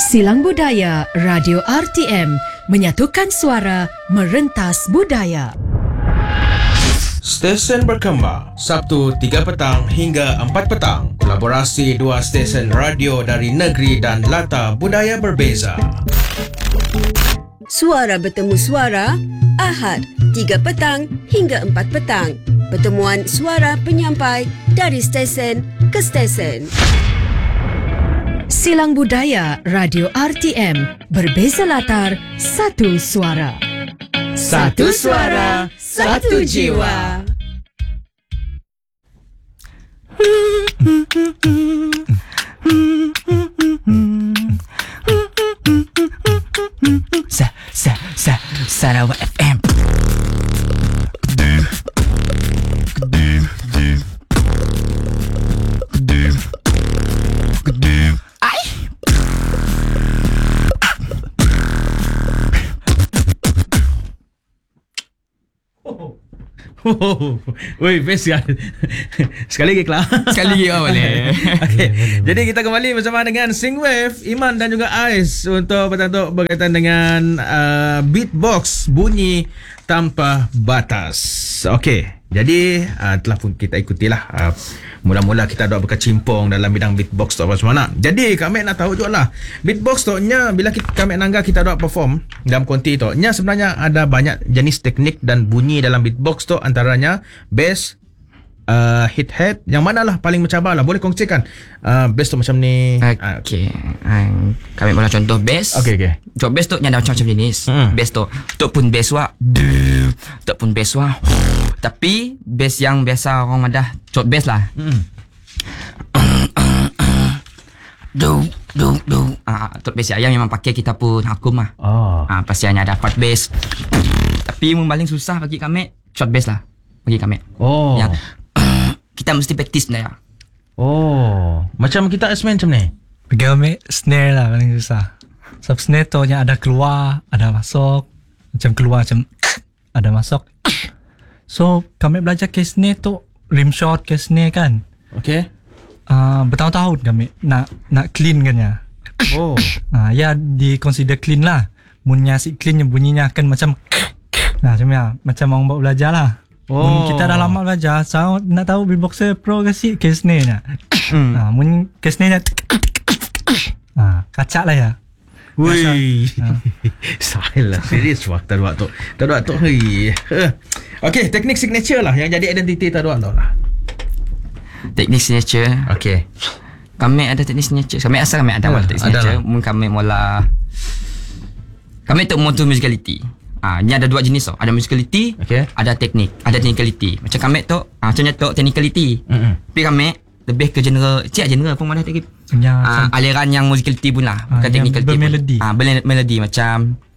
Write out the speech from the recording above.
Silang Budaya Radio RTM menyatukan suara merentas budaya. Stesen berkembang Sabtu 3 petang hingga 4 petang. Kolaborasi dua stesen radio dari negeri dan latar budaya berbeza. Suara bertemu suara Ahad 3 petang hingga 4 petang. Pertemuan suara penyampai dari stesen ke stesen. Silang Budaya Radio RTM, berbeza latar, satu suara. Satu suara, satu jiwa. Sarawak FM. Woi, best kan? Sekali lagi Kelah. Sekali lagi boleh. Okay. Jadi kita kembali bersama dengan Singwave, Iman dan juga Ais untuk berkaitan dengan beatbox, bunyi tanpa batas. Okey. Jadi telah pun kita ikutilah mula-mula kita dah berkecimpung dalam bidang beatbox tu apa semua nak. Jadi kami nak tahu juga lah beatbox tu nya bila kami nangga kita dah perform dalam konti tu nya sebenarnya ada banyak jenis teknik dan bunyi dalam beatbox tu, antaranya bass, hit yang mana lah paling mencabar lah, boleh kongsikan bass tu macam ni. Okey. Kami mula contoh bass. Okey. Contoh bass tu nya ada macam jenis. Bass tu pun bass wah. Tu pun bass wah. Tapi bass yang biasa orang madah short bass lah. Do. Short bass yang memang pakai kita pun hakum lah. Pasti hanya dapat bass. Tapi yang paling susah bagi kami short bass lah. Bagi kami. Yang kita mesti praktis sebenarnya. Macam kita main macam ni. Bagi kami snare lah paling susah. Sebab snare tu ada keluar, ada masuk. Macam keluar macam ada masuk. So kami belajar ke snare tu rim shot ke snare kan. Okay. Bertahun-tahun kami nak clean kan ya. Ya di consider clean lah. Munnya si clean bunyinya akan macam macam orang buat belajar lah. Kita dah lama belajar, so nak tahu beatboxer pro ke si ke snare nya. Mun ke snare nya kacak lah ya. Wui. Salah serius waktu tu. Hei. Okey, teknik signature lah yang jadi identiti tu lah. Teknik signature. Okey. Kami ada teknik signature. Kami ada teknik signature. Mun kami mula kami tu motor musicality. Ni ada dua jenis tau. Ada musicality, ada teknik, ada technicality. Macam kami tu, contohnya tu technicality. Tapi kami lebih ke genre pun mana teknik. Aliran yang musicality pun lah, bukan technicality. Bermelodi. Bermelodi macam